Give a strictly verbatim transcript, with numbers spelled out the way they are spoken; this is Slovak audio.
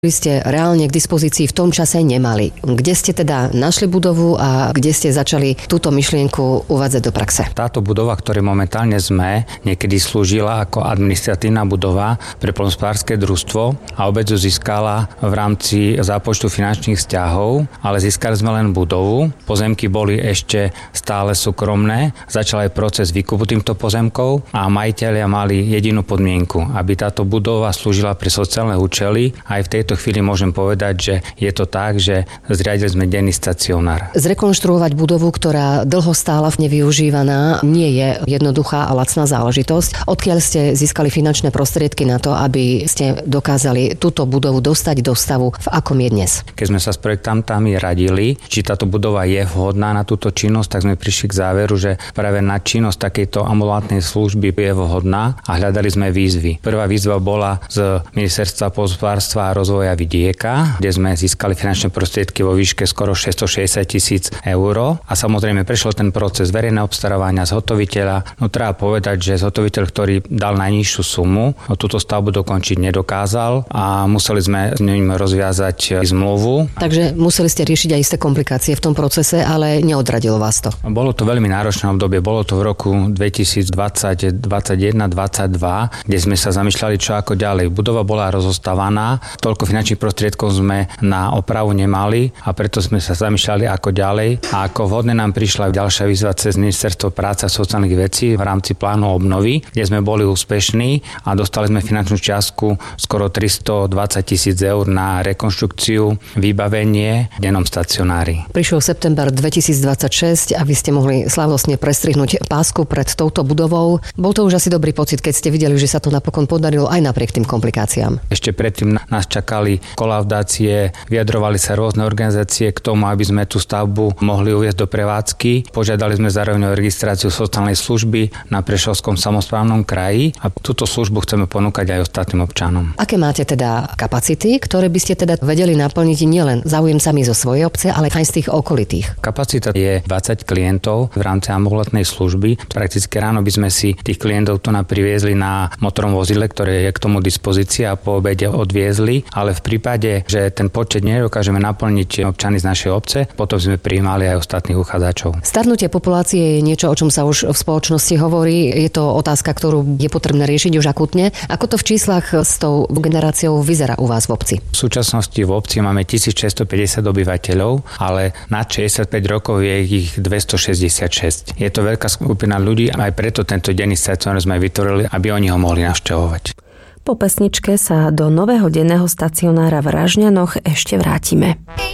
Vy ste reálne k dispozícii v tom čase nemali. Kde ste teda našli budovu a kde ste začali túto myšlienku uvádzať do praxe? Táto budova, ktorej momentálne sme, niekedy slúžila ako administratívna budova pre poľnohospodárske družstvo a obec ju získala v rámci zápočtu finančných vzťahov, ale získali sme len budovu. Pozemky boli ešte stále súkromné. Začal aj proces výkupu týchto pozemkov a majitelia mali jedinú podmienku, aby táto budova slúžila pre sociálne účely. Aj v tejto V tejto chvíli môžem povedať, že je to tak, že zriadili sme denný stacionár. Zrekonštruovať budovu, ktorá dlho stála nevyužívaná, nie je jednoduchá a lacná záležitosť. Odkiaľ ste získali finančné prostriedky na to, aby ste dokázali túto budovu dostať do stavu, v akom je dnes? Keď sme sa s projektantami radili, či táto budova je vhodná na túto činnosť, tak sme prišli k záveru, že práve na činnosť takejto ambulantnej služby je vhodná a hľadali sme výzvy. Prvá výzva bola z Ministerstva poľnohospodárstva a rozvoja vidieka, kde sme získali finančné prostriedky vo výške skoro šesťstošesťdesiat tisíc eur a samozrejme prešiel ten proces verejného obstarávania zhotoviteľa. No treba povedať, že zhotoviteľ, ktorý dal najnižšiu sumu, no túto stavbu dokončiť nedokázal a museli sme s ním rozviazať zmluvu. Takže museli ste riešiť aj isté komplikácie v tom procese, ale neodradilo vás to. Bolo to veľmi náročné obdobie, bolo to v roku dvetisícdvadsať, dvadsaťjeden, dvadsaťdva, kde sme sa zamýšľali, čo ako ďalej. Budova bola rozostávaná, toľko finančných prostriedkov sme na opravu nemali a preto sme sa zamýšľali ako ďalej a ako vhodne nám prišla ďalšia výzva cez Ministerstvo práce a sociálnych vecí v rámci plánu obnovy, kde sme boli úspešní a dostali sme finančnú čiastku skoro tristodvadsať tisíc eur na rekonštrukciu, vybavenie v dennom stacionári. Prišiel september dvetisícdvadsaťšesť a vy ste mohli slávnostne prestrihnúť pásku pred touto budovou. Bol to už asi dobrý pocit, keď ste videli, že sa to napokon podarilo aj napriek tým komplikáciám. Ešte predtým nás čakali kolaudácie, vyjadrovali sa rôzne organizácie k tomu, aby sme tú stavbu mohli uviesť do prevádzky. Požiadali sme zároveň o registráciu sociálnej služby na Prešovskom samosprávnom kraji a túto službu chceme ponúkať aj ostatným občanom. Aké máte teda kapacity, ktoré by ste teda vedeli naplniť nielen záujemcami zo svojej obce, ale aj z tých okolitých? Kapacita je dvadsať klientov v rámci ambulantnej služby. Prakticky ráno by sme si tých klientov tu priviezli na motorom vozidle, ktoré je k tomu dispozícia a po obede odviezli, ale v prípade, že ten počet nedokážeme naplniť občany z našej obce, potom sme prijímali aj ostatných uchádzačov. Starnutie populácie je niečo, o čom sa už v spoločnosti hovorí. Je to otázka, ktorú je potrebné riešiť už akútne. Ako to v číslach s tou generáciou vyzerá u vás v obci? V súčasnosti v obci máme tisícšesťstopäťdesiat obyvateľov, ale nad šesťdesiatpäť rokov je ich dvestošesťdesiatšesť. Je to veľká skupina ľudí a aj preto tento denný stacionár sme vytvorili, aby oni ho mohli navštevovať. Po pesničke sa do nového denného stacionára v Ražňanoch ešte vrátime.